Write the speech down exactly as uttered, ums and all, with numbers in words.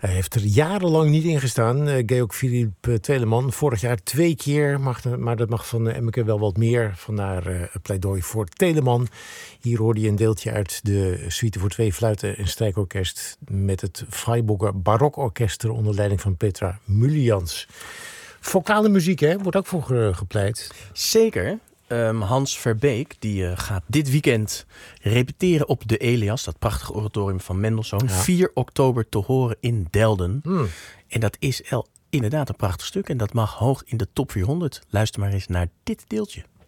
Hij heeft er jarenlang niet in gestaan. Uh, Georg Philipp Telemann. Vorig jaar twee keer, mag, maar dat mag van uh, Emmeke wel wat meer. Vandaar uh, het pleidooi voor Telemann. Hier hoorde je een deeltje uit de suite voor twee fluiten en strijkorkest met het Freiburger Barokorkest onder leiding van Petra Mulians. Vocale muziek, hè? Wordt ook voor uh, gepleit. Zeker. Um, Hans Verbeek die, uh, gaat dit weekend repeteren op de Elias, dat prachtige oratorium van Mendelssohn. Ja. vier oktober te horen in Delden. Hmm. En dat is el, inderdaad een prachtig stuk en dat mag hoog in de top vierhonderd. Luister maar eens naar dit deeltje.